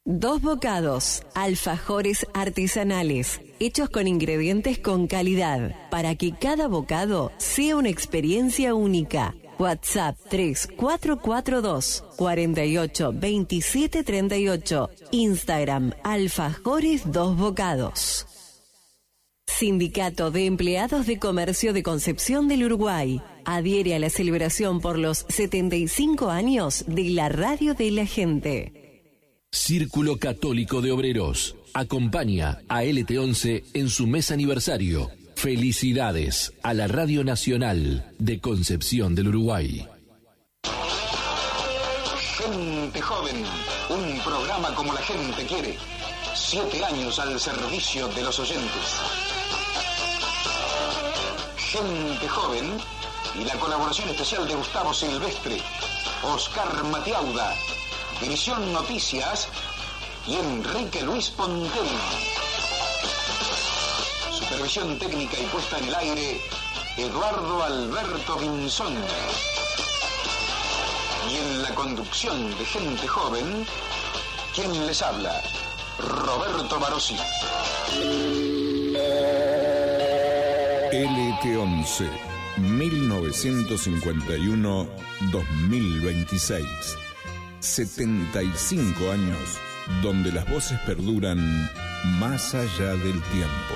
Dos Bocados, alfajores artesanales, hechos con ingredientes con calidad, para que cada bocado sea una experiencia única. WhatsApp 3442 48 27 38. Instagram Alfajores Dos Bocados. Sindicato de Empleados de Comercio de Concepción del Uruguay adhiere a la celebración por los 75 años de la Radio de la Gente. Círculo Católico de Obreros acompaña a LT11 en su mes aniversario. Felicidades a la Radio Nacional de Concepción del Uruguay. Gente Joven, un programa como la gente quiere. 7 años al servicio de los oyentes. Gente Joven y la colaboración especial de Gustavo Silvestre, Oscar Matiauda, División Noticias y Enrique Luis Pontel. Supervisión técnica y puesta en el aire, Eduardo Alberto Pinzón. Y en la conducción de Gente Joven, ¿quién les habla? Roberto Barossi. LT11, 1951-2026. 75 años donde las voces perduran más allá del tiempo.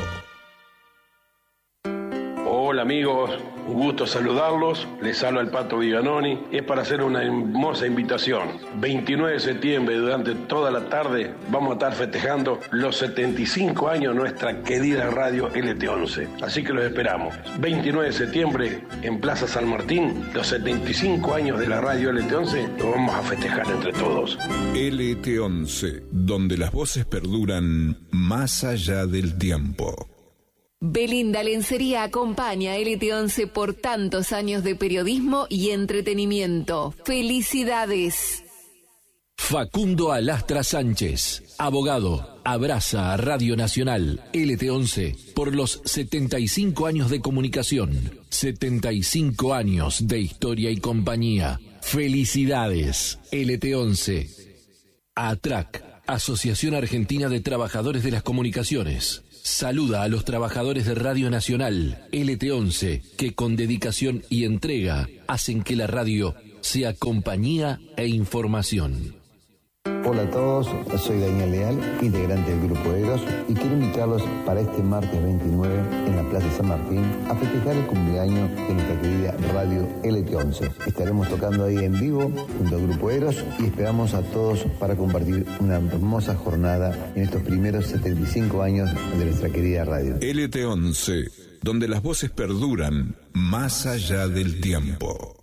Hola amigos, un gusto saludarlos. Les habla el Pato Viganoni. Es para hacer una hermosa invitación. 29 de septiembre, durante toda la tarde, vamos a estar festejando los 75 años de nuestra querida radio LT11. Así que los esperamos. 29 de septiembre, en Plaza San Martín, los 75 años de la radio LT11, lo vamos a festejar entre todos. LT11, donde las voces perduran más allá del tiempo. Belinda Lencería acompaña a LT11 por tantos años de periodismo y entretenimiento. ¡Felicidades! Facundo Alastra Sánchez, abogado, abraza a Radio Nacional LT11 por los 75 años de comunicación, 75 años de historia y compañía. ¡Felicidades, LT11! ATRAC, Asociación Argentina de Trabajadores de las Comunicaciones, saluda a los trabajadores de Radio Nacional LT11 que con dedicación y entrega hacen que la radio sea compañía e información. Hola a todos, soy Daniel Leal, integrante del Grupo Eros, y quiero invitarlos para este martes 29 en la Plaza San Martín a festejar el cumpleaños de nuestra querida radio LT11. Estaremos tocando ahí en vivo junto al Grupo Eros y esperamos a todos para compartir una hermosa jornada en estos primeros 75 años de nuestra querida radio. LT11, donde las voces perduran más allá del tiempo.